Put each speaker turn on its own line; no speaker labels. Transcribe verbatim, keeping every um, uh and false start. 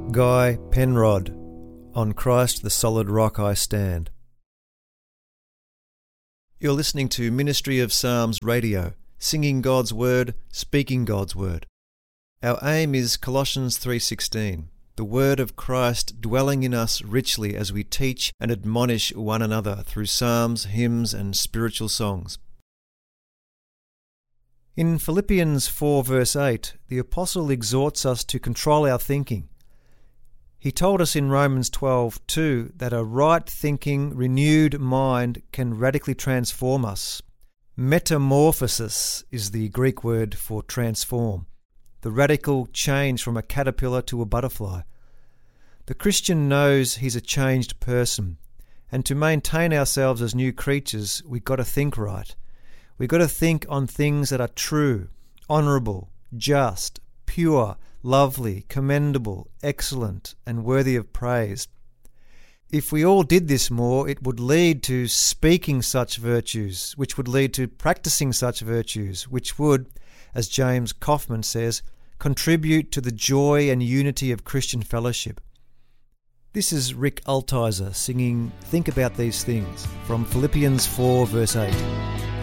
Guy Penrod, On Christ the Solid Rock I Stand. You're listening to Ministry of Psalms Radio, singing God's Word, speaking God's Word. Our aim is Colossians three sixteen, the Word of Christ dwelling in us richly as we teach and admonish one another through psalms, hymns and spiritual songs. In Philippians four verse eight, the Apostle exhorts us to control our thinking. He told us in Romans twelve two that a right-thinking, renewed mind can radically transform us. Metamorphosis is the Greek word for transform, the radical change from a caterpillar to a butterfly. The Christian knows he's a changed person, and to maintain ourselves as new creatures, we've got to think right. We've got to think on things that are true, honourable, just, pure, lovely, commendable, excellent, and worthy of praise. If we all did this more, it would lead to speaking such virtues, which would lead to practicing such virtues, which would, as James Kaufman says, contribute to the joy and unity of Christian fellowship. This is Rick Altizer singing Think About These Things from Philippians four verse eight.